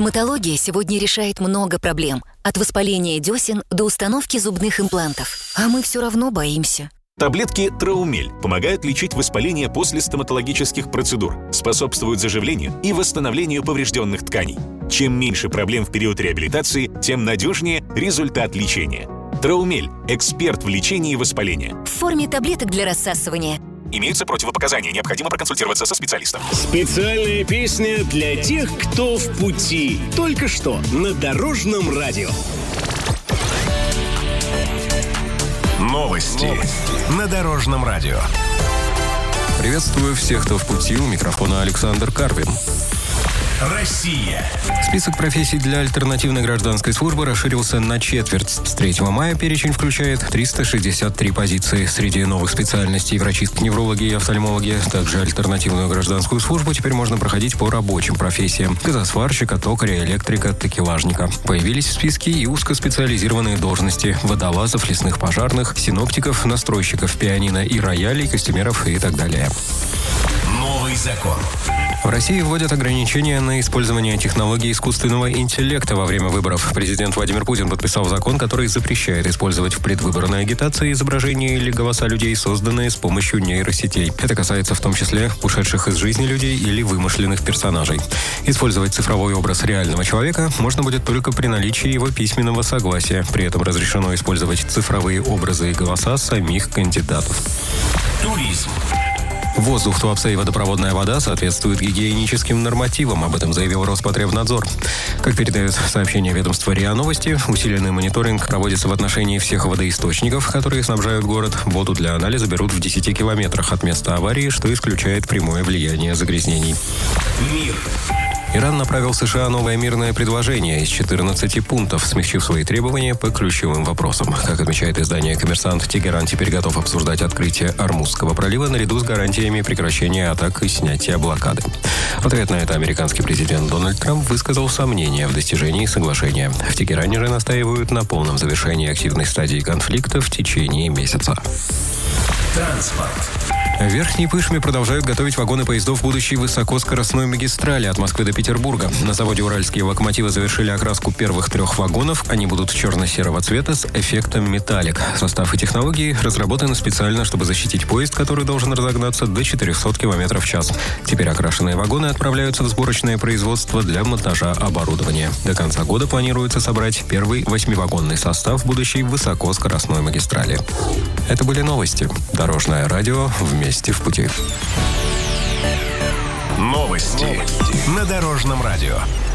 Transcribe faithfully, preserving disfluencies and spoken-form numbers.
Стоматология сегодня решает много проблем. От воспаления десен до установки зубных имплантов. А мы все равно боимся. Таблетки Траумель помогают лечить воспаление после стоматологических процедур, способствуют заживлению и восстановлению поврежденных тканей. Чем меньше проблем в период реабилитации, тем надежнее результат лечения. Траумель – эксперт в лечении воспаления. В форме таблеток для рассасывания. Имеются противопоказания, необходимо проконсультироваться со специалистом. Специальная песня для тех, кто в пути. Только что на Дорожном радио. Новости, Новости. на Дорожном радио. Приветствую всех, кто в пути. У микрофона Александр Карпин. Россия. Список профессий для альтернативной гражданской службы расширился на четверть. С третьего мая перечень включает триста шестьдесят три позиции. Среди новых специальностей врачисты-неврологи и офтальмологи. Также альтернативную гражданскую службу теперь можно проходить по рабочим профессиям. Газосварщика, токаря, электрика, такелажника. Появились в списке и узкоспециализированные должности. Водолазов, лесных пожарных, синоптиков, настройщиков пианино и роялей, костюмеров и так далее. Новый закон. В России вводят ограничения на использование технологий искусственного интеллекта во время выборов. Президент Владимир Путин подписал закон, который запрещает использовать в предвыборной агитации изображения или голоса людей, созданные с помощью нейросетей. Это касается в том числе ушедших из жизни людей или вымышленных персонажей. Использовать цифровой образ реального человека можно будет только при наличии его письменного согласия. При этом разрешено использовать цифровые образы и голоса самих кандидатов. Туризм. Воздух, Туапсе и водопроводная вода соответствуют гигиеническим нормативам, об этом заявил Роспотребнадзор. Как передает сообщение ведомства РИА Новости, усиленный мониторинг проводится в отношении всех водоисточников, которые снабжают город. Воду для анализа берут в десяти километрах от места аварии, что исключает прямое влияние загрязнений. Мир. Иран направил США новое мирное предложение из четырнадцати пунктов, смягчив свои требования по ключевым вопросам. Как отмечает издание «Коммерсант», Тегеран теперь готов обсуждать открытие Ормузского пролива наряду с гарантиями прекращения атак и снятия блокады. В ответ на это американский президент Дональд Трамп высказал сомнения в достижении соглашения. В Тегеране же настаивают на полном завершении активной стадии конфликта в течение месяца. Транспорт. В Верхней Пышме продолжают готовить вагоны поездов будущей высокоскоростной магистрали от Москвы до Петербурга. На заводе «Уральские локомотивы» завершили окраску первых трех вагонов. Они будут черно-серого цвета с эффектом металлик. Состав и технологии разработаны специально, чтобы защитить поезд, который должен разогнаться до четырехсот километров в час. Теперь окрашенные вагоны отправляются в сборочное производство для монтажа оборудования. До конца года планируется собрать первый восьмивагонный состав будущей высокоскоростной магистрали. Это были новости. Дорожное радио вместе в пути. Новости, Новости. на Дорожном радио.